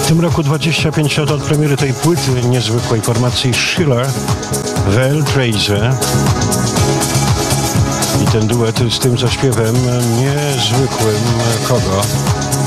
tym roku 25 lat od premiery tej płyty niezwykłej formacji Schiller, Tracer. I ten duet z tym zaśpiewem niezwykłym kogo?